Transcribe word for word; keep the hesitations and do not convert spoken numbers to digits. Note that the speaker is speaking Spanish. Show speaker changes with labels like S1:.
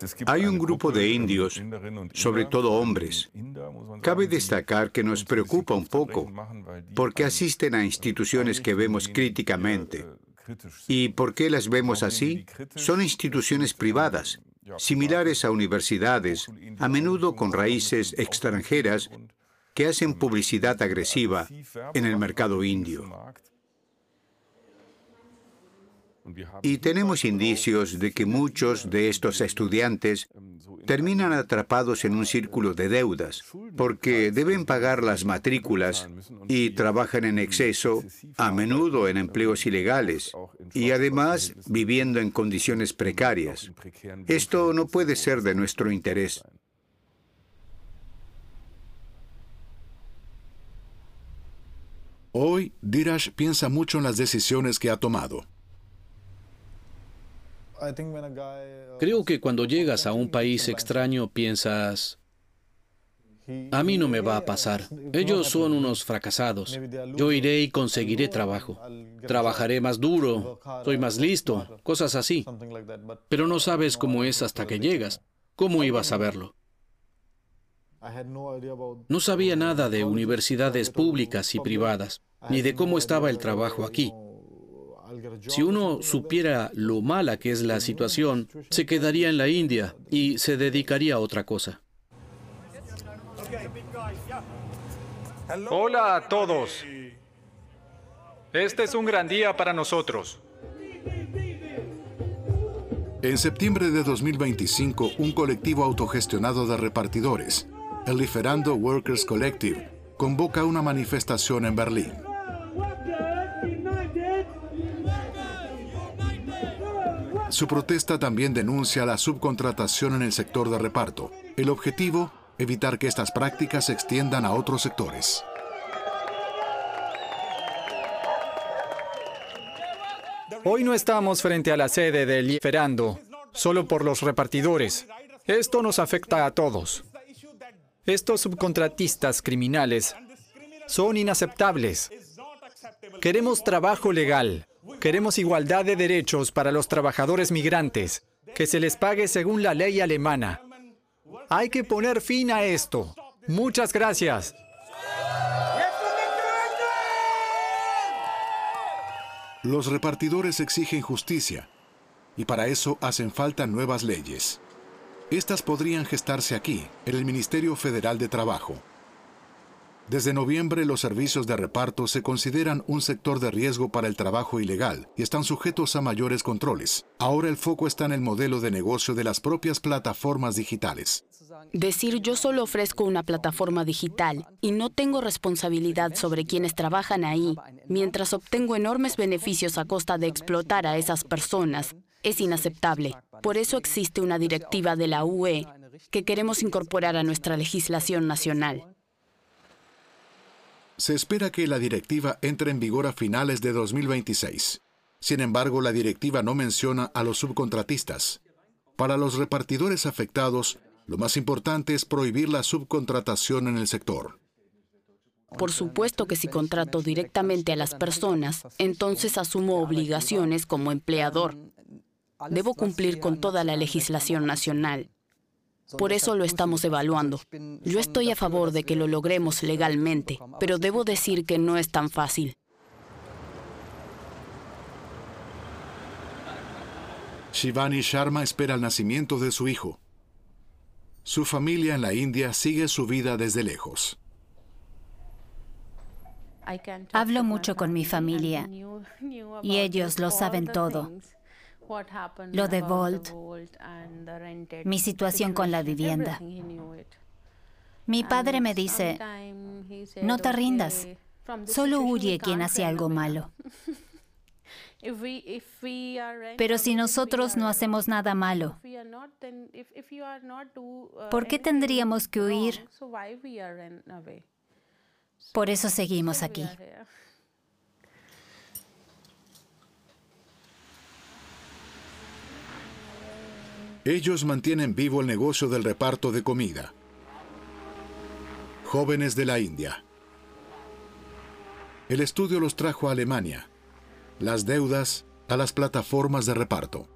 S1: Hay un grupo de indios, sobre todo hombres. Cabe destacar que nos preocupa un poco, porque asisten a instituciones que vemos críticamente. ¿Y por qué las vemos así? Son instituciones privadas, similares a universidades, a menudo con raíces extranjeras, que hacen publicidad agresiva en el mercado indio. Y tenemos indicios de que muchos de estos estudiantes terminan atrapados en un círculo de deudas, porque deben pagar las matrículas y trabajan en exceso, a menudo en empleos ilegales, y además viviendo en condiciones precarias. Esto no puede ser de nuestro interés.
S2: Hoy, Dheeraj piensa mucho en las decisiones que ha tomado.
S3: Creo que cuando llegas a un país extraño piensas, a mí no me va a pasar. Ellos son unos fracasados. Yo iré y conseguiré trabajo. Trabajaré más duro, soy más listo, cosas así. Pero no sabes cómo es hasta que llegas. ¿Cómo ibas a verlo? No sabía nada de universidades públicas y privadas, ni de cómo estaba el trabajo aquí. Si uno supiera lo mala que es la situación, se quedaría en la India y se dedicaría a otra cosa.
S4: Hola a todos. Este es un gran día para nosotros.
S2: En septiembre de dos mil veinticinco, un colectivo autogestionado de repartidores, el Lieferando Workers Collective, convoca una manifestación en Berlín. Su protesta también denuncia la subcontratación en el sector de reparto. El objetivo, evitar que estas prácticas se extiendan a otros sectores.
S4: Hoy no estamos frente a la sede del Lieferando, solo por los repartidores. Esto nos afecta a todos. Estos subcontratistas criminales son inaceptables. Queremos trabajo legal. Queremos igualdad de derechos para los trabajadores migrantes, que se les pague según la ley alemana. Hay que poner fin a esto. Muchas gracias.
S2: Los repartidores exigen justicia, y para eso hacen falta nuevas leyes. Estas podrían gestarse aquí, en el Ministerio Federal de Trabajo. Desde noviembre, los servicios de reparto se consideran un sector de riesgo para el trabajo ilegal y están sujetos a mayores controles. Ahora el foco está en el modelo de negocio de las propias plataformas digitales.
S5: Decir yo solo ofrezco una plataforma digital y no tengo responsabilidad sobre quienes trabajan ahí, mientras obtengo enormes beneficios a costa de explotar a esas personas, es inaceptable. Por eso existe una directiva de la U E que queremos incorporar a nuestra legislación nacional.
S2: Se espera que la directiva entre en vigor a finales de dos mil veintiséis. Sin embargo, la directiva no menciona a los subcontratistas. Para los repartidores afectados, lo más importante es prohibir la subcontratación en el sector.
S5: Por supuesto que si contrato directamente a las personas, entonces asumo obligaciones como empleador. Debo cumplir con toda la legislación nacional. Por eso lo estamos evaluando. Yo estoy a favor de que lo logremos legalmente, pero debo decir que no es tan fácil.
S2: Shivani Sharma espera el nacimiento de su hijo. Su familia en la India sigue su vida desde lejos.
S6: Hablo mucho con mi familia y ellos lo saben todo. Lo de Volt, mi situación con la vivienda. Mi padre me dice, no te rindas, solo huye quien hace algo malo. Pero si nosotros no hacemos nada malo, ¿por qué tendríamos que huir? Por eso seguimos aquí.
S2: Ellos mantienen vivo el negocio del reparto de comida. Jóvenes de la India. El estudio los trajo a Alemania. Las deudas a las plataformas de reparto.